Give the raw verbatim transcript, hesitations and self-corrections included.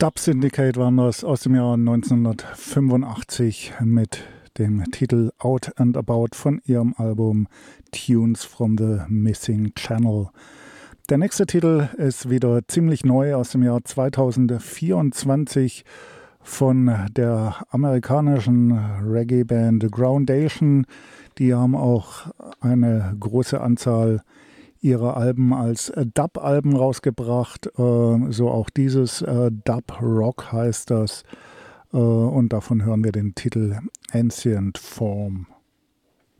Dub Syndicate waren das aus dem Jahr neunzehnhundertfünfundachtzig mit dem Titel Out and About von ihrem Album Tunes from the Missing Channel. Der nächste Titel ist wieder ziemlich neu aus dem Jahr zweitausendvierundzwanzig von der amerikanischen Reggae-Band Groundation. Die haben auch eine große Anzahl ihrer Alben als Dub-Alben rausgebracht. Äh, so auch dieses äh, Dub-Rock heißt das. Äh, und davon hören wir den Titel Ancient Form.